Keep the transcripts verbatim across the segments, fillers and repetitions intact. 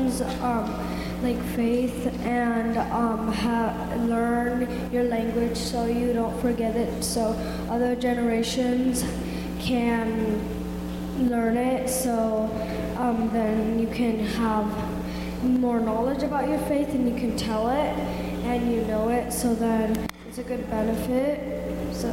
generations um, like faith and um, ha- learn your language so you don't forget it, so other generations can learn it, so um, then you can have more knowledge about your faith and you can tell it and you know it, so then it's a good benefit. So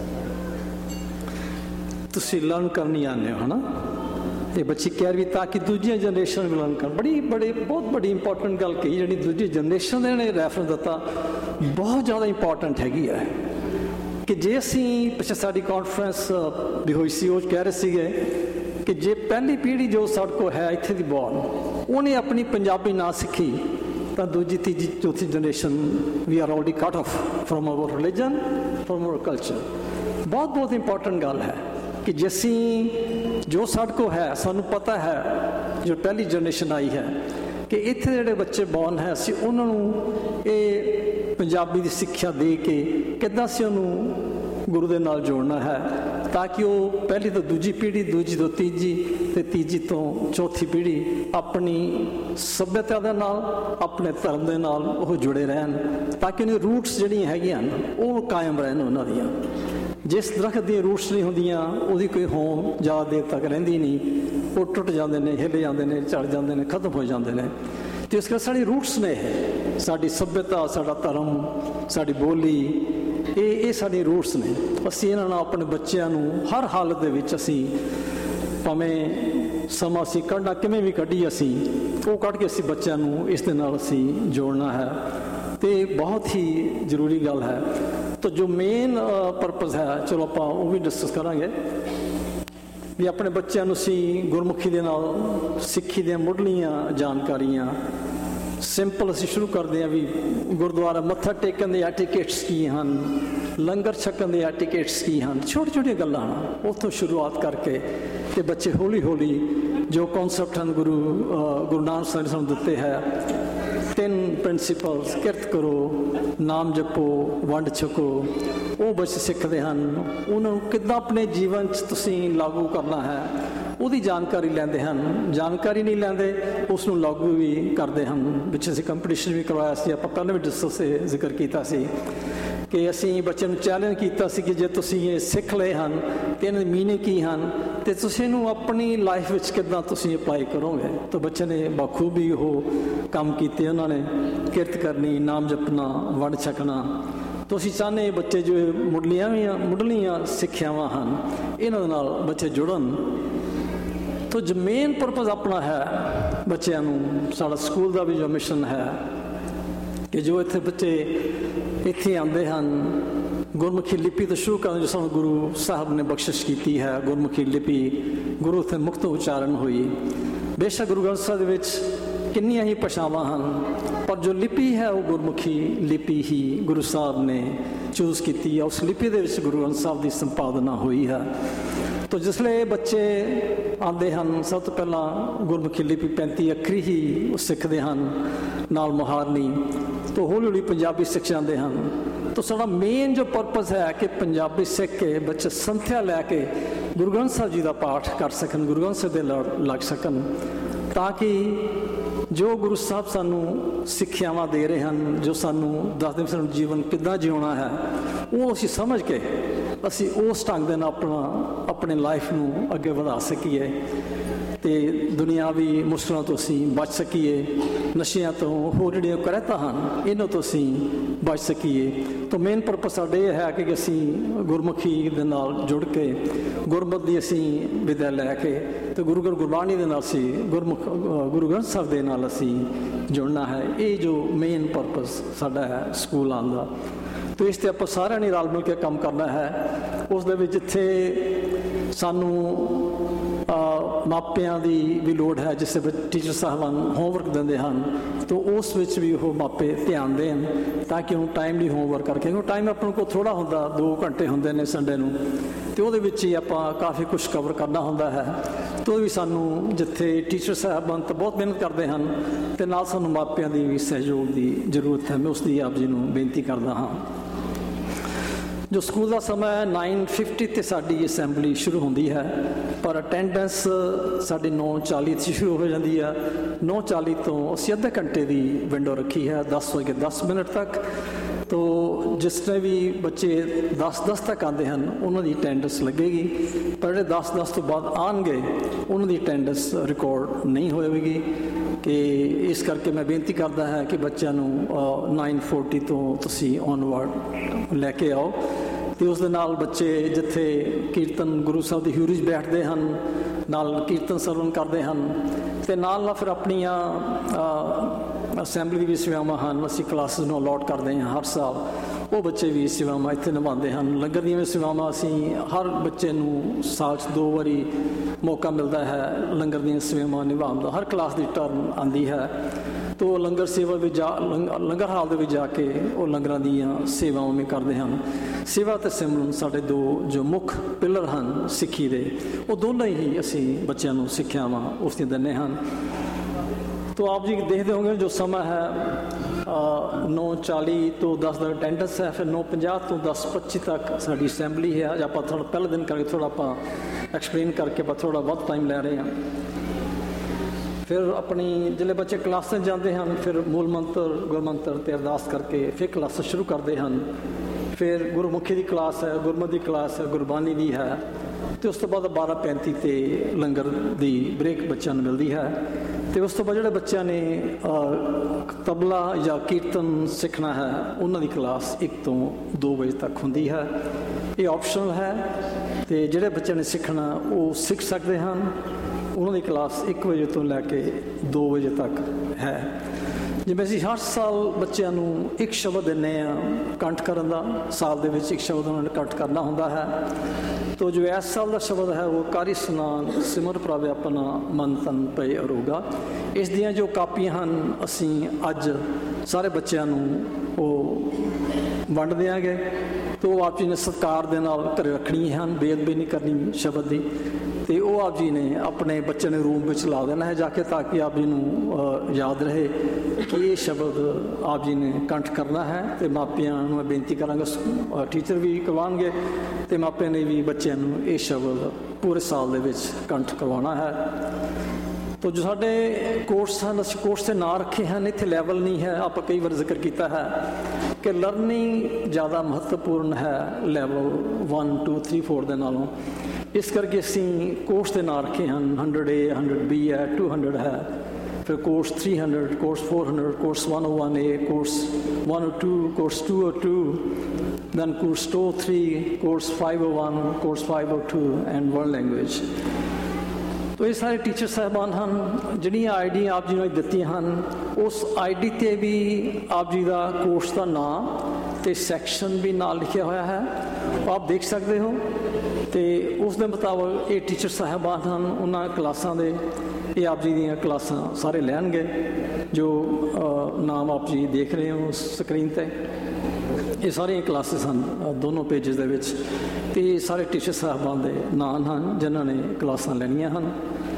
ਤੁਸੀਂ learn ਕਰਨੀ ਆਉਂਦੇ ਹੋ ਹੈ ਨਾ, ਇਹ ਬੱਚੇ ਕਹਿ ਰਹੀ ਤਾਂ ਕਿ ਦੂਜੀਆਂ ਜਨਰੇਸ਼ਨ ਨੂੰ ਲਰਨ ਕਰਨ। ਬੜੀ ਬੜੀ ਬਹੁਤ ਬੜੀ ਇੰਪੋਰਟੈਂਟ ਗੱਲ ਕਹੀ, ਜਿਹੜੀ ਦੂਜੀ ਜਨਰੇਸ਼ਨ ਦੇ ਨੇ ਰੈਫਰੈਂਸ ਦਿੱਤਾ, ਬਹੁਤ ਜ਼ਿਆਦਾ ਇੰਪੋਰਟੈਂਟ ਹੈਗੀ ਹੈ ਕਿ ਜੇ ਅਸੀਂ ਪਿੱਛੇ ਸਾਡੀ ਕਾਨਫਰੰਸ ਵੀ ਹੋਈ ਸੀ, ਉਹ ਕਹਿ ਰਹੇ ਸੀਗੇ ਕਿ ਜੇ ਪਹਿਲੀ ਪੀੜ੍ਹੀ ਜੋ ਸਾਡੇ ਕੋਲ ਹੈ ਇੱਥੇ ਦੀ ਬੋਰਨ, ਉਹਨੇ ਆਪਣੀ ਪੰਜਾਬੀ ਨਾ ਸਿੱਖੀ ਤਾਂ ਦੂਜੀ ਤੀਜੀ ਚੌਥੀ generation we R already cut off from hour religion, from hour culture. ਬਹੁਤ ਬਹੁਤ ਇੰਪੋਰਟੈਂਟ ਗੱਲ ਹੈ ਕਿ ਜੇ ਅਸੀਂ ਜੋ ਸਾਡੇ ਕੋਲ ਹੈ, ਸਾਨੂੰ ਪਤਾ ਹੈ ਜੋ ਪਹਿਲੀ ਜਨਰੇਸ਼ਨ ਆਈ ਹੈ ਕਿ ਇੱਥੇ ਜਿਹੜੇ ਬੱਚੇ ਬੋਰਨ ਹੈ, ਅਸੀਂ ਉਹਨਾਂ ਨੂੰ ਇਹ ਪੰਜਾਬੀ ਦੀ ਸਿੱਖਿਆ ਦੇ ਕੇ ਕਿੱਦਾਂ ਅਸੀਂ ਉਹਨੂੰ ਗੁਰੂ ਦੇ ਨਾਲ ਜੋੜਨਾ ਹੈ, ਤਾਂ ਕਿ ਉਹ ਪਹਿਲੀ ਤੋਂ ਦੂਜੀ ਪੀੜ੍ਹੀ, ਦੂਜੀ ਤੋਂ ਤੀਜੀ ਅਤੇ ਤੀਜੀ ਤੋਂ ਚੌਥੀ ਪੀੜ੍ਹੀ ਆਪਣੀ ਸੱਭਿਅਤਾ ਦੇ ਨਾਲ, ਆਪਣੇ ਧਰਮ ਦੇ ਨਾਲ ਉਹ ਜੁੜੇ ਰਹਿਣ, ਤਾਂ ਕਿ ਉਹਦੀਆਂ ਰੂਟਸ ਜਿਹੜੀਆਂ ਹੈਗੀਆਂ ਹਨ ਉਹ ਕਾਇਮ ਰਹਿਣ ਉਹਨਾਂ ਦੀਆਂ। ਜਿਸ ਦਰਖਤ ਦੀਆਂ ਰੂਟਸ ਨਹੀਂ ਹੁੰਦੀਆਂ ਉਹਦੀ ਕੋਈ ਹੋਂਦ ਜ਼ਿਆਦਾ ਦੇਰ ਤੱਕ ਰਹਿੰਦੀ ਨਹੀਂ, ਉਹ ਟੁੱਟ ਜਾਂਦੇ ਨੇ, ਹਿੱਲ ਜਾਂਦੇ ਨੇ, ਝੜ ਜਾਂਦੇ ਨੇ, ਖਤਮ ਹੋ ਜਾਂਦੇ ਨੇ। ਅਤੇ ਇਸ ਕਰਕੇ ਸਾਡੀ ਰੂਟਸ ਨੇ ਇਹ, ਸਾਡੀ ਸੱਭਿਅਤਾ, ਸਾਡਾ ਧਰਮ, ਸਾਡੀ ਬੋਲੀ, ਇਹ ਇਹ ਸਾਡੀ ਰੂਟਸ ਨੇ। ਅਸੀਂ ਇਹਨਾਂ ਨਾਲ ਆਪਣੇ ਬੱਚਿਆਂ ਨੂੰ ਹਰ ਹਾਲਤ ਦੇ ਵਿੱਚ ਅਸੀਂ ਭਾਵੇਂ ਸਮਾਂ ਅਸੀਂ ਕੱਢਣਾ ਕਿਵੇਂ ਵੀ ਕੱਢੀਏ, ਅਸੀਂ ਉਹ ਕੱਢ ਕੇ ਅਸੀਂ ਬੱਚਿਆਂ ਨੂੰ ਇਸ ਦੇ ਨਾਲ ਅਸੀਂ ਜੋੜਨਾ ਹੈ, ਅਤੇ ਬਹੁਤ ਹੀ ਜ਼ਰੂਰੀ ਗੱਲ ਹੈ। ਤਾਂ ਜੋ ਮੇਨ ਪਰਪਸ ਹੈ, ਚਲੋ ਆਪਾਂ ਉਹ ਵੀ ਡਿਸਕਸ ਕਰਾਂਗੇ ਵੀ ਆਪਣੇ ਬੱਚਿਆਂ ਨੂੰ ਅਸੀਂ ਗੁਰਮੁਖੀ ਦੇ ਨਾਲ ਸਿੱਖੀ ਦੀਆਂ ਮੁੱਢਲੀਆਂ ਜਾਣਕਾਰੀਆਂ ਸਿੰਪਲ ਅਸੀਂ ਸ਼ੁਰੂ ਕਰਦੇ ਹਾਂ ਵੀ ਗੁਰਦੁਆਰਾ ਮੱਥਾ ਟੇਕਣ ਦੇ ਐਟੀਕੇਟਸ ਕੀ ਹਨ, ਲੰਗਰ ਛਕਣ ਦੇ ਐਟੀਕੇਟਸ ਕੀ ਹਨ, ਛੋਟੀਆਂ ਛੋਟੀਆਂ ਗੱਲਾਂ ਹਨ, ਉੱਥੋਂ ਸ਼ੁਰੂਆਤ ਕਰਕੇ ਅਤੇ ਬੱਚੇ ਹੌਲੀ ਹੌਲੀ ਜੋ ਕੌਨਸੈਪਟ ਹਨ ਗੁਰੂ ਗੁਰੂ ਨਾਨਕ ਸਾਹਿਬ ਨੇ ਸਾਨੂੰ ਦਿੱਤੇ ਹੈ, ਤਿੰਨ ਪ੍ਰਿੰਸੀਪਲਸ, ਕਿਰਤ ਕਰੋ, ਨਾਮ ਜਪੋ, ਵੰਡ ਛਕੋ, ਉਹ ਬੱਚੇ ਸਿੱਖਦੇ ਹਨ। ਉਹਨਾਂ ਨੂੰ ਕਿੱਦਾਂ ਆਪਣੇ ਜੀਵਨ 'ਚ ਤੁਸੀਂ ਲਾਗੂ ਕਰਨਾ ਹੈ ਉਹਦੀ ਜਾਣਕਾਰੀ ਲੈਂਦੇ ਹਨ। ਜਾਣਕਾਰੀ ਨਹੀਂ ਲੈਂਦੇ ਉਸ ਨੂੰ ਲਾਗੂ ਵੀ ਕਰਦੇ ਹਨ। ਵਿੱਚ ਅਸੀਂ ਕੰਪੀਟੀਸ਼ਨ ਵੀ ਕਰਵਾਇਆ ਸੀ, ਆਪਾਂ ਪਹਿਲਾਂ ਵੀ ਡਿਸਕਸ ਜ਼ਿਕਰ ਕੀਤਾ ਸੀ ਕਿ ਅਸੀਂ ਬੱਚਿਆਂ ਨੂੰ ਚੈਲੰਜ ਕੀਤਾ ਸੀ ਕਿ ਜੇ ਤੁਸੀਂ ਇਹ ਸਿੱਖ ਲਏ ਹਨ ਅਤੇ ਇਹਨਾਂ ਦੇ ਮੀਨਿੰਗ ਕੀ ਹਨ ਅਤੇ ਤੁਸੀਂ ਇਹਨੂੰ ਆਪਣੀ ਲਾਈਫ ਵਿੱਚ ਕਿੱਦਾਂ ਤੁਸੀਂ ਅਪਲਾਈ ਕਰੋਗੇ। ਤਾਂ ਬੱਚੇ ਨੇ ਬਾਖੂਬੀ ਉਹ ਕੰਮ ਕੀਤੇ, ਉਹਨਾਂ ਨੇ ਕਿਰਤ ਕਰਨੀ, ਨਾਮ ਜਪਣਾ, ਵੰਡ ਛਕਣਾ। ਤਾਂ ਅਸੀਂ ਚਾਹੁੰਦੇ ਬੱਚੇ ਜੋ ਮੁੱਢਲੀਆਂ ਵੀ ਮੁੱਢਲੀਆਂ ਸਿੱਖਿਆਵਾਂ ਹਨ ਇਹਨਾਂ ਦੇ ਨਾਲ ਬੱਚੇ ਜੁੜਨ। ਤਾਂ ਜੋ ਮੇਨ ਪਰਪਸ ਆਪਣਾ ਹੈ ਬੱਚਿਆਂ ਨੂੰ, ਸਾਡਾ ਸਕੂਲ ਦਾ ਵੀ ਜੋ ਮਿਸ਼ਨ ਹੈ ਕਿ ਜੋ ਇੱਥੇ ਬੱਚੇ ਇੱਥੇ ਆਉਂਦੇ ਹਨ ਗੁਰਮੁਖੀ ਲਿਪੀ ਤੋਂ ਸ਼ੁਰੂ ਕਰਨ, ਜੋ ਸਾਨੂੰ ਗੁਰੂ ਸਾਹਿਬ ਨੇ ਬਖਸ਼ਿਸ਼ ਕੀਤੀ ਹੈ। ਗੁਰਮੁਖੀ ਲਿਪੀ ਗੁਰੂ ਉੱਥੇ ਮੁਕਤ ਉਚਾਰਨ ਹੋਈ। ਬੇਸ਼ੱਕ ਗੁਰੂ ਗ੍ਰੰਥ ਸਾਹਿਬ ਦੇ ਵਿੱਚ ਕਿੰਨੀਆਂ ਹੀ ਭਾਸ਼ਾਵਾਂ ਹਨ, ਪਰ ਜੋ ਲਿਪੀ ਹੈ ਉਹ ਗੁਰਮੁਖੀ ਲਿਪੀ ਹੀ ਗੁਰੂ ਸਾਹਿਬ ਨੇ ਚੂਜ਼ ਕੀਤੀ ਹੈ। ਉਸ ਲਿਪੀ ਦੇ ਵਿੱਚ ਗੁਰੂ ਗ੍ਰੰਥ ਸਾਹਿਬ ਦੀ ਸੰਪਾਦਨਾ ਹੋਈ ਹੈ। ਤਾਂ ਜਿਸਲੇ ਬੱਚੇ ਆਉਂਦੇ ਹਨ, ਸਭ ਤੋਂ ਪਹਿਲਾਂ ਗੁਰਮੁਖੀ ਲਿਪੀ ਪੈਂਤੀ ਅੱਖਰੀ ਹੀ ਉਹ ਸਿੱਖਦੇ ਹਨ, ਨਾਲ ਮੁਹਾਰਨੀ। ਤਾਂ ਹੌਲੀ ਹੌਲੀ ਪੰਜਾਬੀ ਸਿੱਖ ਜਾਂਦੇ ਹਨ। ਤਾਂ ਸਾਡਾ ਮੇਨ ਜੋ ਪਰਪਸ ਹੈ ਕਿ ਪੰਜਾਬੀ ਸਿੱਖ ਕੇ ਬੱਚੇ ਸੰਥਿਆ ਲੈ ਕੇ ਗੁਰੂ ਗ੍ਰੰਥ ਸਾਹਿਬ ਜੀ ਦਾ ਪਾਠ ਕਰ ਸਕਣ, ਗੁਰੂ ਗ੍ਰੰਥ ਸਾਹਿਬ ਦੇ ਲੜ ਲੱਗ ਸਕਣ, ਤਾਂ ਕਿ ਜੋ ਗੁਰੂ ਸਾਹਿਬ ਸਾਨੂੰ ਸਿੱਖਿਆਵਾਂ ਦੇ ਰਹੇ ਹਨ, ਜੋ ਸਾਨੂੰ ਦੱਸਦੇ ਵੀ ਸਾਨੂੰ ਜੀਵਨ ਕਿੱਦਾਂ ਜਿਉਣਾ ਹੈ, ਉਹ ਅਸੀਂ ਸਮਝ ਕੇ ਅਸੀਂ ਉਸ ਢੰਗ ਦੇ ਨਾਲ ਆਪਣਾ ਆਪਣੀ ਲਾਈਫ ਨੂੰ ਅੱਗੇ ਵਧਾ ਸਕੀਏ ਅਤੇ ਦੁਨਿਆਵੀ ਮੁਸ਼ਕਲਾਂ ਤੋਂ ਅਸੀਂ ਬਚ ਸਕੀਏ, ਨਸ਼ਿਆਂ ਤੋਂ, ਹੋਰ ਜਿਹੜੀਆਂ ਕੁਰੈਤਾਂ ਹਨ ਇਹਨਾਂ ਤੋਂ ਅਸੀਂ ਬਚ ਸਕੀਏ। ਤਾਂ ਮੇਨ ਪਰਪਸ ਸਾਡੇ ਇਹ ਹੈ ਕਿ ਅਸੀਂ ਗੁਰਮੁਖੀ ਦੇ ਨਾਲ ਜੁੜ ਕੇ ਗੁਰਮਤਿ ਦੀ ਅਸੀਂ ਵਿਦਿਆ ਲੈ ਕੇ ਅਤੇ ਗੁਰੂ ਘਰ ਗੁਰਬਾਣੀ ਦੇ ਨਾਲ ਅਸੀਂ ਗੁਰਮੁਖ ਗੁਰੂ ਗ੍ਰੰਥ ਸਾਹਿਬ ਦੇ ਨਾਲ ਅਸੀਂ ਜੁੜਨਾ ਹੈ। ਇਹ ਜੋ ਮੇਨ ਪਰਪਸ ਸਾਡਾ ਹੈ ਸਕੂਲ ਆਉਣ ਦਾ। ਅਤੇ ਇਸ 'ਤੇ ਆਪਾਂ ਸਾਰਿਆਂ ਨੇ ਰਲ ਮਿਲ ਕੇ ਕੰਮ ਕਰਨਾ ਹੈ। ਉਸ ਦੇ ਵਿੱਚ ਜਿੱਥੇ ਸਾਨੂੰ ਮਾਪਿਆਂ ਦੀ ਵੀ ਲੋੜ ਹੈ, ਜਿਸ ਵਿੱਚ ਟੀਚਰ ਸਾਹਿਬਾਨ ਹੋਮਵਰਕ ਦਿੰਦੇ ਹਨ, ਤਾਂ ਉਸ ਵਿੱਚ ਵੀ ਉਹ ਮਾਪੇ ਧਿਆਨ ਦੇਣ ਤਾਂ ਕਿ ਉਹਨੂੰ ਟਾਈਮਲੀ ਹੋਮਵਰਕ ਕਰਕੇ, ਕਿਉਂਕਿ ਟਾਈਮ ਆਪਣੇ ਕੋਲ ਥੋੜ੍ਹਾ ਹੁੰਦਾ, ਦੋ ਘੰਟੇ ਹੁੰਦੇ ਨੇ ਸੰਡੇ ਨੂੰ, ਅਤੇ ਉਹਦੇ ਵਿੱਚ ਹੀ ਆਪਾਂ ਕਾਫੀ ਕੁਛ ਕਵਰ ਕਰਨਾ ਹੁੰਦਾ ਹੈ। ਅਤੇ ਉਹ ਵੀ ਸਾਨੂੰ ਜਿੱਥੇ ਟੀਚਰ ਸਾਹਿਬਾਨ ਤਾਂ ਬਹੁਤ ਮਿਹਨਤ ਕਰਦੇ ਹਨ ਅਤੇ ਨਾਲ ਸਾਨੂੰ ਮਾਪਿਆਂ ਦੀ ਵੀ ਸਹਿਯੋਗ ਦੀ ਜ਼ਰੂਰਤ ਹੈ। ਮੈਂ ਉਸ ਦੀ ਆਪ ਜੀ ਨੂੰ ਬੇਨਤੀ ਕਰਦਾ ਹਾਂ। ਜੋ ਸਕੂਲ ਦਾ ਸਮਾਂ ਹੈ ਨਾਈਨ ਫਿਫਟੀ 'ਤੇ ਸਾਡੀ ਅਸੈਂਬਲੀ ਸ਼ੁਰੂ ਹੁੰਦੀ ਹੈ, ਪਰ ਅਟੈਂਡੈਂਸ ਸਾਡੀ ਨੌ ਚਾਲੀ 'ਤੇ ਸ਼ੁਰੂ ਹੋ ਜਾਂਦੀ ਹੈ। ਨੌ ਚਾਲੀ ਤੋਂ ਅਸੀਂ ਅੱਧੇ ਘੰਟੇ ਦੀ ਵਿੰਡੋ ਰੱਖੀ ਹੈ, ਦਸ ਵਜੇ ਦਸ ਮਿੰਟ ਤੱਕ। ਤੋ ਜਿਸ ਤਰ੍ਹਾਂ ਵੀ ਬੱਚੇ ਦਸ ਦਸ ਤੱਕ ਆਉਂਦੇ ਹਨ ਉਹਨਾਂ ਦੀ ਅਟੈਂਡੈਂਸ ਲੱਗੇਗੀ, ਪਰ ਜਿਹੜੇ ਦਸ ਦਸ ਤੋਂ ਬਾਅਦ ਆਉਣਗੇ ਉਹਨਾਂ ਦੀ ਅਟੈਂਡੈਂਸ ਰਿਕਾਰਡ ਨਹੀਂ ਹੋਵੇਗੀ। ਕਿ ਇਸ ਕਰਕੇ ਮੈਂ ਬੇਨਤੀ ਕਰਦਾ ਹੈ ਕਿ ਬੱਚਿਆਂ ਨੂੰ ਨਾਈਨ ਫੋਰਟੀ ਤੋਂ ਤੁਸੀਂ ਔਨਵਰਡ ਲੈ ਕੇ ਆਓ। ਅਤੇ ਉਸ ਦੇ ਨਾਲ ਬੱਚੇ ਜਿੱਥੇ ਕੀਰਤਨ ਗੁਰੂ ਸਾਹਿਬ ਦੀ ਹਜ਼ੂਰੀ 'ਚ ਬੈਠਦੇ ਹਨ, ਨਾਲ ਕੀਰਤਨ ਸਰਵਣ ਕਰਦੇ ਹਨ, ਅਤੇ ਨਾਲ ਨਾਲ ਫਿਰ ਆਪਣੀਆਂ ਅਸੈਂਬਲੀ ਦੀ ਵੀ ਸੇਵਾਵਾਂ ਹਨ, ਅਸੀਂ ਕਲਾਸਿਸ ਨੂੰ ਅਲਾਟ ਕਰਦੇ ਹਾਂ ਹਰ ਸਾਲ, ਉਹ ਬੱਚੇ ਵੀ ਸੇਵਾਵਾਂ ਇੱਥੇ ਨਿਭਾਉਂਦੇ ਹਨ। ਲੰਗਰ ਦੀਆਂ ਵੀ ਸੇਵਾਵਾਂ ਅਸੀਂ ਹਰ ਬੱਚੇ ਨੂੰ ਸਾਲ 'ਚ ਦੋ ਵਾਰੀ ਮੌਕਾ ਮਿਲਦਾ ਹੈ ਲੰਗਰ ਦੀਆਂ ਸੇਵਾਵਾਂ ਨਿਭਾਉਣ ਦਾ। ਹਰ ਕਲਾਸ ਦੀ ਟਰਨ ਆਉਂਦੀ ਹੈ, ਤੋ ਲੰਗਰ ਸੇਵਾ ਵੀ ਜਾ ਲੰਗਰ ਹਾਲ ਦੇ ਵਿੱਚ ਜਾ ਕੇ ਉਹ ਲੰਗਰਾਂ ਦੀਆਂ ਸੇਵਾਵਾਂ ਵੀ ਕਰਦੇ ਹਨ। ਸੇਵਾ ਅਤੇ ਸਿਮਰਨ ਸਾਡੇ ਦੋ ਜੋ ਮੁੱਖ ਪਿਲਰ ਹਨ ਸਿੱਖੀ ਦੇ, ਉਹ ਦੋਨੋਂ ਹੀ ਅਸੀਂ ਬੱਚਿਆਂ ਨੂੰ ਸਿੱਖਿਆਵਾਂ ਉਸ ਦੀਆਂ ਦਿੰਦੇ ਹਨ। ਤੋ ਆਪ ਜੀ ਦੇਖਦੇ ਹੋਗੇ ਜੋ ਸਮਾਂ ਹੈ ਨੌ ਚਾਲੀ ਤੋਂ ਦਸ ਦਾ ਅਟੈਂਡੈਂਸ ਹੈ, ਫਿਰ ਨੌ ਪੰਜਾਹ ਤੋਂ ਦਸ ਪੱਚੀ ਤੱਕ ਸਾਡੀ ਅਸੈਂਬਲੀ ਹੈ। ਅੱਜ ਆਪਾਂ ਥੋੜ੍ਹਾ ਪਹਿਲੇ ਦਿਨ ਕਰਕੇ ਥੋੜ੍ਹਾ ਆਪਾਂ ਐਕਸਪਲੇਨ ਕਰਕੇ ਆਪਾਂ ਥੋੜ੍ਹਾ ਬਹੁਤ ਟਾਈਮ ਲੈ ਰਹੇ ਹਾਂ। ਫਿਰ ਆਪਣੀ ਜਿਹੜੇ ਬੱਚੇ ਕਲਾਸਾਂ ਜਾਂਦੇ ਹਨ, ਫਿਰ ਮੂਲ ਮੰਤਰ ਗੁਰਮੰਤਰ ਅਤੇ ਅਰਦਾਸ ਕਰਕੇ ਫਿਰ ਕਲਾਸਾਂ ਸ਼ੁਰੂ ਕਰਦੇ ਹਨ। ਫਿਰ ਗੁਰਮੁਖੀ ਦੀ ਕਲਾਸ ਹੈ, ਗੁਰਮਤਿ ਦੀ ਕਲਾਸ ਹੈ, ਗੁਰਬਾਣੀ ਦੀ ਹੈ, ਅਤੇ ਉਸ ਤੋਂ ਬਾਅਦ ਬਾਰਾਂ ਪੈਂਤੀ 'ਤੇ ਲੰਗਰ ਦੀ ਬ੍ਰੇਕ ਬੱਚਿਆਂ ਨੂੰ ਮਿਲਦੀ ਹੈ। ਅਤੇ ਉਸ ਤੋਂ ਬਾਅਦ ਜਿਹੜੇ ਬੱਚਿਆਂ ਨੇ ਤਬਲਾ ਜਾਂ ਕੀਰਤਨ ਸਿੱਖਣਾ ਹੈ ਉਹਨਾਂ ਦੀ ਕਲਾਸ ਇੱਕ ਤੋਂ ਦੋ ਵਜੇ ਤੱਕ ਹੁੰਦੀ ਹੈ। ਇਹ ਆਪਸ਼ਨਲ ਹੈ, ਅਤੇ ਜਿਹੜੇ ਬੱਚਿਆਂ ਨੇ ਸਿੱਖਣਾ ਉਹ ਸਿੱਖ ਸਕਦੇ ਹਨ। ਉਹਨਾਂ ਦੀ ਕਲਾਸ ਇੱਕ ਵਜੇ ਤੋਂ ਲੈ ਕੇ ਦੋ ਵਜੇ ਤੱਕ ਹੈ। ਜਿਵੇਂ ਅਸੀਂ ਹਰ ਸਾਲ ਬੱਚਿਆਂ ਨੂੰ ਇੱਕ ਸ਼ਬਦ ਦਿੰਦੇ ਹਾਂ ਕੰਠ ਕਰਨ ਦਾ, ਸਾਲ ਦੇ ਵਿੱਚ ਇੱਕ ਸ਼ਬਦ ਉਹਨਾਂ ਨੇ ਕੰਠ ਕਰਨਾ ਹੁੰਦਾ ਹੈ। ਤੋ ਜੋ ਇਸ ਸਾਲ ਦਾ ਸ਼ਬਦ ਹੈ ਉਹ ਕਾਰੀ ਸਨਾਨ ਸਿਮਰ ਪ੍ਰਭ ਆਪਣਾ ਮਨ ਤਨ ਪਏ ਅਰੋਗਾ। ਇਸ ਦੀਆਂ ਜੋ ਕਾਪੀਆਂ ਹਨ ਅਸੀਂ ਅੱਜ ਸਾਰੇ ਬੱਚਿਆਂ ਨੂੰ ਉਹ ਵੰਡ ਦਿਆਂਗੇ। ਤੋ ਆਪ ਜੀ ਨੇ ਸਤਿਕਾਰ ਦੇ ਨਾਲ ਘਰੇ ਰੱਖਣੀਆਂ ਹਨ, ਬੇਅਦਬੀ ਨਹੀਂ ਕਰਨੀ ਸ਼ਬਦ ਦੀ, ਅਤੇ ਉਹ ਆਪ ਜੀ ਨੇ ਆਪਣੇ ਬੱਚੇ ਨੇ ਰੂਮ ਵਿੱਚ ਲਾ ਦੇਣਾ ਹੈ ਜਾ ਕੇ, ਤਾਂ ਕਿ ਆਪ ਜੀ ਨੂੰ ਯਾਦ ਰਹੇ ਕਿ ਇਹ ਸ਼ਬਦ ਆਪ ਜੀ ਨੇ ਕੰਠ ਕਰਨਾ ਹੈ। ਅਤੇ ਮਾਪਿਆਂ ਨੂੰ ਮੈਂ ਬੇਨਤੀ ਕਰਾਂਗਾ, ਟੀਚਰ ਵੀ ਕਰਵਾਉਣਗੇ ਅਤੇ ਮਾਪਿਆਂ ਨੇ ਵੀ ਬੱਚਿਆਂ ਨੂੰ ਇਹ ਸ਼ਬਦ ਪੂਰੇ ਸਾਲ ਦੇ ਵਿੱਚ ਕੰਠ ਕਰਵਾਉਣਾ ਹੈ। ਤੋ ਜੋ ਸਾਡੇ ਕੋਰਸ ਹਨ, ਅਸੀਂ ਕੋਰਸ ਦੇ ਨਾਂ ਰੱਖੇ ਹਨ, ਇੱਥੇ ਲੈਵਲ ਨਹੀਂ ਹੈ। ਆਪਾਂ ਕਈ ਵਾਰ ਜ਼ਿਕਰ ਕੀਤਾ ਹੈ ਕਿ ਲਰਨਿੰਗ ਜ਼ਿਆਦਾ ਮਹੱਤਵਪੂਰਨ ਹੈ level one two three four ਦੇ ਨਾਲੋਂ। ਇਸ ਕਰਕੇ ਅਸੀਂ ਕੋਰਸ ਦੇ ਨਾਂ ਰੱਖੇ ਹਨ, ਹੰਡਰਡ ਏ, ਹੰਡਰਡ ਬੀ ਹੈ, ਟੂ ਹੰਡਰਡ ਹੈ, ਫਿਰ course three hundred, course four hundred, course one O one A, course one O to, course to O to, then course to O three, course five O one, course five O to and world language. ਤੋ ਇਹ ਸਾਰੇ teacher ਸਾਹਿਬਾਨ ਹਨ ਜਿਹੜੀਆਂ I D ਆਪ ਜੀ ਨੂੰ ਦਿੱਤੀਆਂ ਹਨ। ਉਸ ਆਈ ਡੀ 'ਤੇ ਵੀ ਆਪ ਜੀ ਦਾ ਕੋਰਸ ਦਾ ਨਾਂ ਅਤੇ ਸੈਕਸ਼ਨ ਵੀ ਨਾਲ ਲਿਖਿਆ ਹੋਇਆ ਹੈ, ਆਪ ਦੇਖ ਸਕਦੇ ਹੋ। ਅਤੇ ਉਸ ਦੇ ਮੁਤਾਬਕ ਇਹ ਟੀਚਰ ਸਾਹਿਬਾਨ ਹਨ, ਉਹਨਾਂ ਕਲਾਸਾਂ ਦੇ ਇਹ ਆਪ ਜੀ ਦੀਆਂ ਕਲਾਸਾਂ ਸਾਰੇ ਲੈਣਗੇ। ਜੋ ਨਾਮ ਆਪ ਜੀ ਦੇਖ ਰਹੇ ਹੋ ਸਕਰੀਨ 'ਤੇ, ਇਹ ਸਾਰੀਆਂ ਕਲਾਸਿਸ ਹਨ ਦੋਨੋਂ ਪੇਜਿਸ ਦੇ ਵਿੱਚ, ਅਤੇ ਇਹ ਸਾਰੇ ਟੀਚਰ ਸਾਹਿਬਾਨ ਦੇ ਨਾਂ ਹਨ ਜਿਨ੍ਹਾਂ ਨੇ ਕਲਾਸਾਂ ਲੈਣੀਆਂ ਹਨ।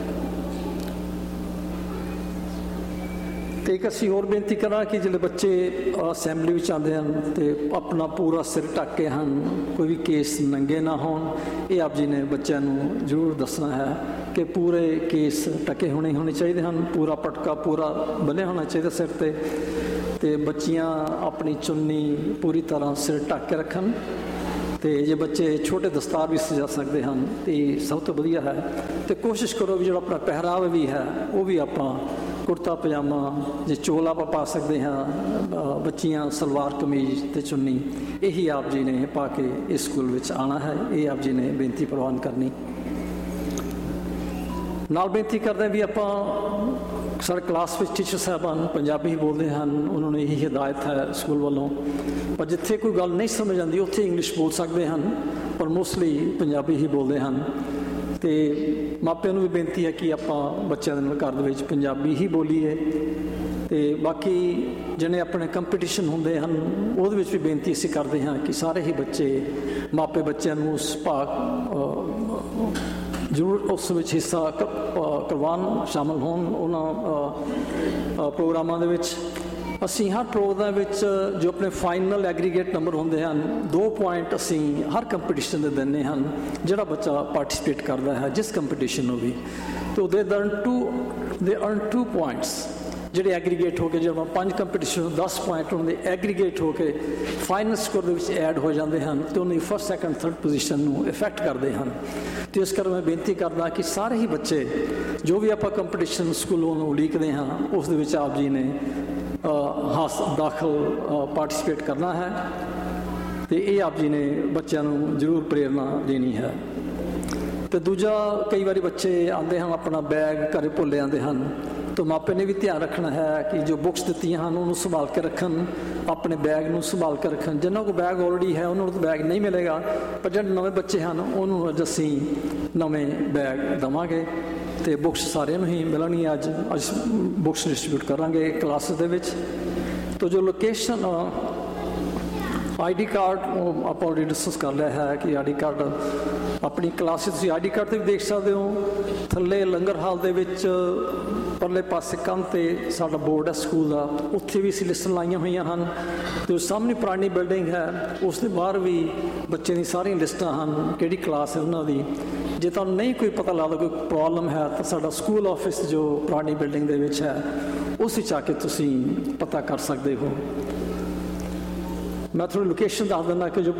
ਅਤੇ ਇੱਕ ਅਸੀਂ ਹੋਰ ਬੇਨਤੀ ਕਰਾਂ ਕਿ ਜਿਹੜੇ ਬੱਚੇ ਅਸੈਂਬਲੀ ਵਿੱਚ ਆਉਂਦੇ ਹਨ ਅਤੇ ਆਪਣਾ ਪੂਰਾ ਸਿਰ ਢੱਕ ਕੇ ਹਨ, ਕੋਈ ਵੀ ਕੇਸ ਨੰਗੇ ਨਾ ਹੋਣ, ਇਹ ਆਪ ਜੀ ਨੇ ਬੱਚਿਆਂ ਨੂੰ ਜ਼ਰੂਰ ਦੱਸਣਾ ਹੈ ਕਿ ਪੂਰੇ ਕੇਸ ਢੱਕੇ ਹੋਣੇ ਹੋਣੇ ਚਾਹੀਦੇ ਹਨ, ਪੂਰਾ ਪਟਕਾ ਪੂਰਾ ਬੰਨ੍ਹਿਆ ਹੋਣਾ ਚਾਹੀਦਾ ਸਿਰ 'ਤੇ, ਅਤੇ ਬੱਚੀਆਂ ਆਪਣੀ ਚੁੰਨੀ ਪੂਰੀ ਤਰ੍ਹਾਂ ਸਿਰ ਢੱਕ ਕੇ ਰੱਖਣ। ਅਤੇ ਜੇ ਬੱਚੇ ਛੋਟੇ ਦਸਤਾਰ ਵੀ ਸਜਾ ਸਕਦੇ ਹਨ ਅਤੇ ਸਭ ਤੋਂ ਵਧੀਆ ਹੈ। ਅਤੇ ਕੋਸ਼ਿਸ਼ ਕਰੋ ਵੀ ਜਿਹੜਾ ਆਪਣਾ ਪਹਿਰਾਵਾ ਵੀ ਹੈ ਉਹ ਵੀ ਆਪਾਂ ਕੁੜਤਾ ਪਜਾਮਾ, ਜੇ ਚੋਲ ਆਪਾਂ ਪਾ ਸਕਦੇ ਹਾਂ, ਬੱਚੀਆਂ ਸਲਵਾਰ ਕਮੀਜ਼ ਅਤੇ ਚੁੰਨੀ, ਇਹੀ ਆਪ ਜੀ ਨੇ ਪਾ ਕੇ ਇਸ ਸਕੂਲ ਵਿੱਚ ਆਉਣਾ ਹੈ। ਇਹ ਆਪ ਜੀ ਨੇ ਬੇਨਤੀ ਪ੍ਰਵਾਨ ਕਰਨੀ। ਨਾਲ ਬੇਨਤੀ ਕਰਦੇ ਵੀ ਆਪਾਂ ਸਾਡੇ ਕਲਾਸ ਵਿੱਚ ਟੀਚਰ ਸਾਹਿਬਾਨ ਪੰਜਾਬੀ ਹੀ ਬੋਲਦੇ ਹਨ, ਉਹਨਾਂ ਨੂੰ ਇਹੀ ਹਦਾਇਤ ਹੈ ਸਕੂਲ ਵੱਲੋਂ, ਪਰ ਜਿੱਥੇ ਕੋਈ ਗੱਲ ਨਹੀਂ ਸਮਝ ਆਉਂਦੀ ਉੱਥੇ ਇੰਗਲਿਸ਼ ਬੋਲ ਸਕਦੇ ਹਨ, ਪਰ ਮੋਸਟਲੀ ਪੰਜਾਬੀ ਹੀ ਬੋਲਦੇ ਹਨ। ਅਤੇ ਮਾਪਿਆਂ ਨੂੰ ਵੀ ਬੇਨਤੀ ਹੈ ਕਿ ਆਪਾਂ ਬੱਚਿਆਂ ਦੇ ਨਾਲ ਘਰ ਦੇ ਵਿੱਚ ਪੰਜਾਬੀ ਹੀ ਬੋਲੀਏ। ਅਤੇ ਬਾਕੀ ਜਿਹੜੇ ਆਪਣੇ ਕੰਪੀਟੀਸ਼ਨ ਹੁੰਦੇ ਹਨ ਉਹਦੇ ਵਿੱਚ ਵੀ ਬੇਨਤੀ ਅਸੀਂ ਕਰਦੇ ਹਾਂ ਕਿ ਸਾਰੇ ਹੀ ਬੱਚੇ ਮਾਪੇ ਬੱਚਿਆਂ ਨੂੰ ਉਸ ਭਾਗ ਜ਼ਰੂਰ ਉਸ ਵਿੱਚ ਹਿੱਸਾ ਕਰਵਾਉਣ, ਸ਼ਾਮਲ ਹੋਣ ਉਹਨਾਂ ਪ੍ਰੋਗਰਾਮਾਂ ਦੇ ਵਿੱਚ। ਅਸੀਂ ਹਰ ਪ੍ਰੋਗਰਾਮ ਵਿੱਚ ਜੋ ਆਪਣੇ ਫਾਈਨਲ ਐਗਰੀਗੇਟ ਨੰਬਰ ਹੁੰਦੇ ਹਨ, ਦੋ ਪੁਆਇੰਟ ਅਸੀਂ ਹਰ ਕੰਪੀਟੀਸ਼ਨ ਦੇ ਦਿੰਦੇ ਹਨ ਜਿਹੜਾ ਬੱਚਾ ਪਾਰਟਿਸਿਪੇਟ ਕਰਦਾ ਹੈ ਜਿਸ ਕੰਪੀਟੀਸ਼ਨ ਨੂੰ ਵੀ। ਤੋ ਦੇ ਅਰਨ ਟੂ ਦੇ ਅਰਨ ਟੂ ਪੁਆਇੰਟਸ ਜਿਹੜੇ ਐਗਰੀਗੇਟ ਹੋ ਕੇ, ਜਦੋਂ ਪੰਜ ਕੰਪੀਟੀਸ਼ਨ ਦਸ ਪੁਆਇੰਟ ਹੁੰਦੇ ਐਗਰੀਗੇਟ ਹੋ ਕੇ ਫਾਈਨਲ ਸਕੋਰ ਦੇ ਵਿੱਚ ਐਡ ਹੋ ਜਾਂਦੇ ਹਨ ਅਤੇ ਉਹਨਾਂ ਦੀ ਫਸਟ ਸੈਕੰਡ ਥਰਡ ਪੋਜੀਸ਼ਨ ਨੂੰ ਇਫੈਕਟ ਕਰਦੇ ਹਨ। ਅਤੇ ਇਸ ਕਰਕੇ ਮੈਂ ਬੇਨਤੀ ਕਰਦਾ ਕਿ ਸਾਰੇ ਹੀ ਬੱਚੇ ਜੋ ਵੀ ਆਪਾਂ ਕੰਪੀਟੀਸ਼ਨ ਸਕੂਲੋਂ ਨੂੰ ਉਲੀਕਦੇ ਹਾਂ ਉਸ ਦੇ ਵਿੱਚ ਆਪ ਜੀ ਨੇ ਹਾਸ ਦਾਖਲ ਪਾਰਟਿਸਿਪੇਟ ਕਰਨਾ ਹੈ ਅਤੇ ਇਹ ਆਪ ਜੀ ਨੇ ਬੱਚਿਆਂ ਨੂੰ ਜ਼ਰੂਰ ਪ੍ਰੇਰਨਾ ਦੇਣੀ ਹੈ। ਅਤੇ ਦੂਜਾ, ਕਈ ਵਾਰੀ ਬੱਚੇ ਆਉਂਦੇ ਹਨ ਆਪਣਾ ਬੈਗ ਘਰੇ ਭੁੱਲ ਜਾਂਦੇ ਹਨ, ਤਾਂ ਮਾਪੇ ਨੇ ਵੀ ਧਿਆਨ ਰੱਖਣਾ ਹੈ ਕਿ ਜੋ ਬੁੱਕਸ ਦਿੱਤੀਆਂ ਹਨ ਉਹਨੂੰ ਸੰਭਾਲ ਕੇ ਰੱਖਣ, ਆਪਣੇ ਬੈਗ ਨੂੰ ਸੰਭਾਲ ਕੇ ਰੱਖਣ। ਜਿਨ੍ਹਾਂ ਕੋਲ ਬੈਗ ਆਲਰੇਡੀ ਹੈ ਉਹਨਾਂ ਨੂੰ ਤਾਂ ਬੈਗ ਨਹੀਂ ਮਿਲੇਗਾ, ਪਰ ਜਿਹੜੇ ਨਵੇਂ ਬੱਚੇ ਹਨ ਉਹਨੂੰ ਅੱਜ ਅਸੀਂ ਨਵੇਂ ਬੈਗ ਦੇਵਾਂਗੇ ਅਤੇ ਬੁੱਕਸ ਸਾਰਿਆਂ ਨੂੰ ਹੀ ਮਿਲਣਗੀਆਂ। ਅੱਜ ਅੱਜ ਬੁੱਕਸ ਡਿਸਟਰੀਬਿਊਟ ਕਰਾਂਗੇ ਕਲਾਸਿਸ ਦੇ ਵਿੱਚ। ਤਾਂ ਜੋ ਲੋਕੇਸ਼ਨ ਆਈ ਡੀ ਕਾਰਡ ਉਹ ਆਪਾਂ ਆਲਰੇਡੀ ਡਿਸਕਸ ਕਰ ਲਿਆ ਹੈ ਕਿ ਆਈ ਡੀ ਕਾਰਡ ਆਪਣੀ ਕਲਾਸਿਸ ਤੁਸੀਂ ਆਈ ਡੀ ਕਾਰਡ 'ਤੇ ਵੀ ਦੇਖ ਸਕਦੇ ਹੋ। ਥੱਲੇ ਲੰਗਰ ਹਾਲ ਦੇ ਵਿੱਚ ਪਰਲੇ ਪਾਸੇ ਕੰਧ 'ਤੇ ਸਾਡਾ ਬੋਰਡ ਹੈ ਸਕੂਲ ਦਾ, ਉੱਥੇ ਵੀ ਅਸੀਂ ਲਿਸਟਾਂ ਲਾਈਆਂ ਹੋਈਆਂ ਹਨ। ਅਤੇ ਸਾਹਮਣੇ ਪੁਰਾਣੀ ਬਿਲਡਿੰਗ ਹੈ, ਉਸ ਦੇ ਬਾਹਰ ਵੀ ਬੱਚੇ ਦੀ ਸਾਰੀਆਂ ਲਿਸਟਾਂ ਹਨ, ਕਿਹੜੀ ਕਲਾਸ ਹੈ ਉਹਨਾਂ ਦੀ। ਜੇ ਤੁਹਾਨੂੰ ਨਹੀਂ ਕੋਈ ਪਤਾ ਲੱਗਦਾ, ਕੋਈ ਪ੍ਰੋਬਲਮ ਹੈ, ਤਾਂ ਸਾਡਾ ਸਕੂਲ ਆਫਿਸ ਜੋ ਪੁਰਾਣੀ ਬਿਲਡਿੰਗ ਦੇ ਵਿੱਚ ਹੈ ਉਸ ਵਿੱਚ ਆ ਕੇ ਤੁਸੀਂ ਪਤਾ ਕਰ ਸਕਦੇ ਹੋ। ਮੈਂ ਥੋੜ੍ਹੀ ਲੋਕੇਸ਼ਨ ਦੱਸ ਦਿੰਦਾ ਕਿ ਜੋ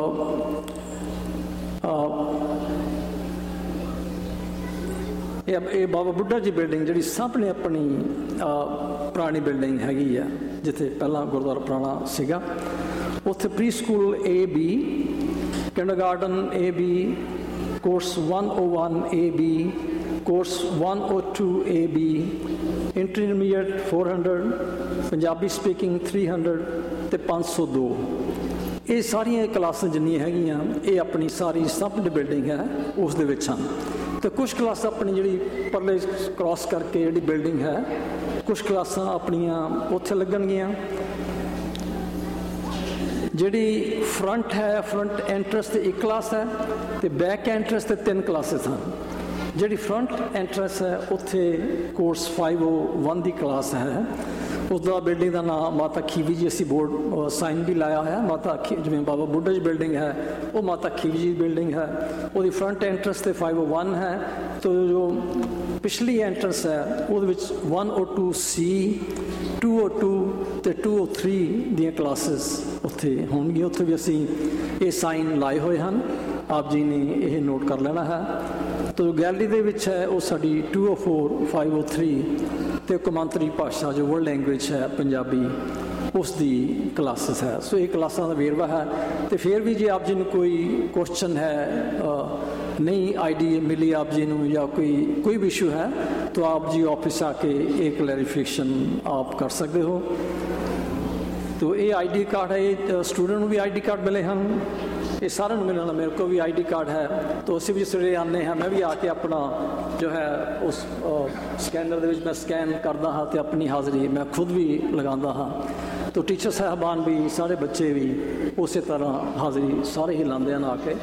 ਇਹ ਇਹ ਬਾਬਾ ਬੁੱਢਾ ਜੀ ਬਿਲਡਿੰਗ ਜਿਹੜੀ ਸਾਹਮਣੇ ਆਪਣੀ ਪੁਰਾਣੀ ਬਿਲਡਿੰਗ ਹੈਗੀ ਆ, ਜਿੱਥੇ ਪਹਿਲਾਂ ਗੁਰਦੁਆਰਾ ਪੁਰਾਣਾ ਸੀਗਾ, ਉੱਥੇ pre school A B, kindergarten A B, course one oh one A B, course one oh two A B, intermediate four hundred, Punjabi speaking three hundred ਅਤੇ ਪੰਜ ਸੌ ਦੋ। ਇਹ ਸਾਰੀਆਂ ਕਲਾਸਾਂ ਜਿੰਨੀਆਂ ਹੈਗੀਆਂ ਇਹ ਆਪਣੀ ਸਾਰੀ ਸਾਹਮਣੇ ਬਿਲਡਿੰਗ ਹੈ ਉਸ ਦੇ ਵਿੱਚ ਹਨ। ਅਤੇ ਕੁਛ ਕਲਾਸਾਂ ਆਪਣੀ ਜਿਹੜੀ ਪਰਲੇ ਕ੍ਰਾਸ ਕਰਕੇ ਜਿਹੜੀ ਬਿਲਡਿੰਗ ਹੈ, ਕੁਛ ਕਲਾਸਾਂ ਆਪਣੀਆਂ ਉੱਥੇ ਲੱਗਣਗੀਆਂ। ਜਿਹੜੀ ਫਰੰਟ ਹੈ, ਫਰੰਟ ਐਂਟਰੈਂਸ 'ਤੇ ਇੱਕ ਕਲਾਸ ਹੈ ਅਤੇ ਬੈਕ ਐਂਟਰੈਂਸ 'ਤੇ ਤਿੰਨ ਕਲਾਸਿਸ ਹਨ। ਜਿਹੜੀ ਫਰੰਟ ਐਂਟਰੈਂਸ ਹੈ ਉੱਥੇ ਕੋਰਸ five oh one ਦੀ ਕਲਾਸ ਹੈ। ਉਸਦਾ ਬਿਲਡਿੰਗ ਦਾ ਨਾਮ ਮਾਤਾ ਖੀਵੀ ਜੀ, ਅਸੀਂ ਬੋਰਡ ਸਾਈਨ ਵੀ ਲਾਇਆ ਹੋਇਆ। ਮਾਤਾ ਖੀ ਜਿਵੇਂ ਬਾਬਾ ਬੁੱਢਾ ਜੀ ਬਿਲਡਿੰਗ ਹੈ ਉਹ ਮਾਤਾ ਖੀਵੀ ਜੀ ਬਿਲਡਿੰਗ ਹੈ, ਉਹਦੀ ਫਰੰਟ ਐਂਟਰੈਂਸ 'ਤੇ five oh one ਹੈ। ਤੋ ਜੋ ਪਿਛਲੀ ਐਂਟਰੈਂਸ ਹੈ ਉਹਦੇ ਵਿੱਚ one oh two C, two oh two ਅਤੇ two oh three ਦੀਆਂ ਕਲਾਸਿਸ ਉੱਥੇ ਹੋਣਗੀਆਂ। ਉੱਥੇ ਵੀ ਅਸੀਂ ਇਹ ਸਾਈਨ ਲਾਏ ਹੋਏ ਹਨ, ਆਪ ਜੀ ਨੇ ਇਹ ਨੋਟ ਕਰ ਲੈਣਾ ਹੈ। ਤੋ ਗੈਲਰੀ ਦੇ ਵਿੱਚ ਹੈ ਉਹ ਸਾਡੀ two oh four, five oh three ਅਤੇ ਕੌਮਾਂਤਰੀ ਭਾਸ਼ਾ ਜੋ ਵਰਲਡ ਲੈਂਗੁਏਜ ਹੈ ਪੰਜਾਬੀ, ਉਸ ਦੀ ਕਲਾਸਿਸ ਹੈ। ਸੋ ਇਹ ਕਲਾਸਾਂ ਦਾ ਵੇਰਵਾ ਹੈ। ਅਤੇ ਫਿਰ ਵੀ ਜੇ ਆਪ ਜੀ ਨੂੰ ਕੋਈ ਕੁਐਸਚਨ ਹੈ, ਨਹੀਂ ਆਈ ਡੀ ਮਿਲੀ ਆਪ ਜੀ ਨੂੰ ਜਾਂ ਕੋਈ ਕੋਈ ਵੀ ਇਸ਼ੂ ਹੈ ਤਾਂ ਆਪ ਜੀ ਆਫਿਸ ਆ ਕੇ ਇਹ ਕਲੈਰੀਫਿਕੇਸ਼ਨ ਆਪ ਕਰ ਸਕਦੇ ਹੋ। ਤੋ ਇਹ ਆਈ ਡੀ ਕਾਰਡ ਹੈ, ਇਹ ਸਟੂਡੈਂਟ ਨੂੰ ਵੀ ਆਈ ਡੀ ਕਾਰਡ ਮਿਲੇ ਹਨ, ਇਹ ਸਾਰਿਆਂ ਨੂੰ ਮਿਲਣਾ। ਮੇਰੇ ਕੋਲ ਵੀ ਆਈ ਡੀ ਕਾਰਡ ਹੈ। ਤਾਂ ਅਸੀਂ ਵੀ ਸਵੇਰੇ ਆਉਂਦੇ ਹਾਂ, ਮੈਂ ਵੀ ਆ ਕੇ ਆਪਣਾ ਜੋ ਹੈ ਉਸ ਸਕੈਨਰ ਦੇ ਵਿੱਚ ਮੈਂ ਸਕੈਨ ਕਰਦਾ ਹਾਂ ਅਤੇ ਆਪਣੀ ਹਾਜ਼ਰੀ ਮੈਂ ਖੁਦ ਵੀ ਲਗਾਉਂਦਾ ਹਾਂ। ਤਾਂ ਟੀਚਰ ਸਾਹਿਬਾਨ ਵੀ, ਸਾਰੇ ਬੱਚੇ ਵੀ ਉਸੇ ਤਰ੍ਹਾਂ ਹਾਜ਼ਰੀ ਸਾਰੇ ਹੀ ਲਾਉਂਦੇ ਹਨ ਆ ਕੇ।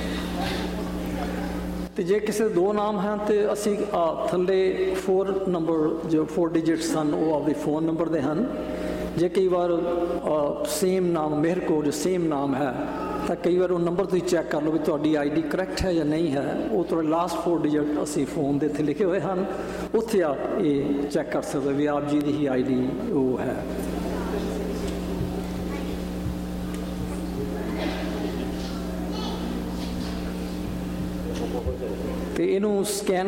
ਅਤੇ ਜੇ ਕਿਸੇ ਦੇ ਦੋ ਨਾਮ ਹਨ ਤਾਂ ਅਸੀਂ ਥੱਲੇ ਫੋਰ ਨੰਬਰ ਜੋ ਫੋਰ ਡਿਜਿਟਸ ਹਨ ਉਹ ਆਪਦੇ ਫੋਨ ਨੰਬਰ ਦੇ ਹਨ। ਜੇ ਕਈ ਵਾਰ ਸੇਮ ਨਾਮ ਮਿਹਰ ਕੌਰ ਜੋ ਸੇਮ ਨਾਮ ਹੈ ਤਾਂ ਕਈ ਵਾਰ ਉਹ ਨੰਬਰ ਤੁਸੀਂ ਚੈੱਕ ਕਰ ਲਓ ਵੀ ਤੁਹਾਡੀ ਆਈ ਡੀ ਕਰੈਕਟ ਹੈ ਜਾਂ ਨਹੀਂ ਹੈ। ਉਹ ਤੁਹਾਡੇ ਲਾਸਟ ਫੋਰ ਡਿਜਿਟ ਅਸੀਂ ਫੋਨ ਦੇ ਇੱਥੇ ਲਿਖੇ ਹੋਏ ਹਨ, ਉੱਥੇ ਆਪ ਇਹ ਚੈੱਕ ਕਰ ਸਕਦੇ ਵੀ ਆਪ ਜੀ ਦੀ ਹੀ ਆਈ ਡੀ ਉਹ ਹੈ। ਅਤੇ ਇਹਨੂੰ ਸਕੈਨ